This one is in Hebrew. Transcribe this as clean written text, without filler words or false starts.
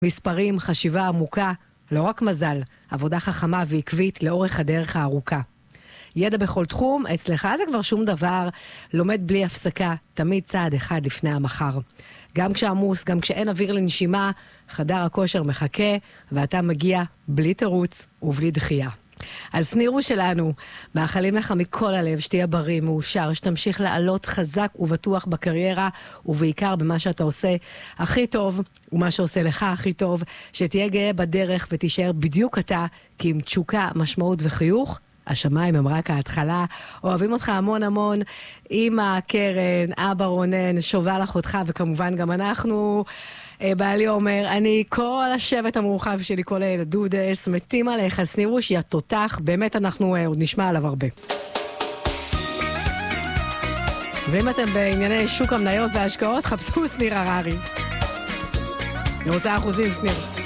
מספרים, חשיבה עמוקה, לא רק מזל, עבודה חכמה ועקבית לאורך הדרך הארוכה. ידע בכל תחום, אצלך זה כבר שום דבר, לומד בלי הפסקה, תמיד צעד אחד לפני המחר. גם כשעמוס, גם כשאין אוויר לנשימה, חדר הכושר מחכה, ואתה מגיע בלי תירוץ ובלי דחייה. אז סנירו שלנו, מאחלים לך מכל הלב שתהיה בריא, מאושר, שתמשיך לעלות חזק ובטוח בקריירה, ובעיקר במה שאתה עושה הכי טוב, ומה שעושה לך הכי טוב, שתהיה גאה בדרך ותישאר בדיוק אתה, כי עם תשוקה, משמעות וחיוך, השמיים הם רק ההתחלה. אוהבים אותך המון המון, אמא קרן, אבא רונן, שובל אחותך, וכמובן גם אנחנו, בעלי אומר, אני כל השבט המורחב שלי, כל הילדודס, מתים עליך, סנירו שהיא התותח, באמת אנחנו עוד נשמע עליו הרבה. ואם אתם בענייני שוק המניות וההשקעות, חפשו שניר הררי. אני רוצה אחוזים, שניר.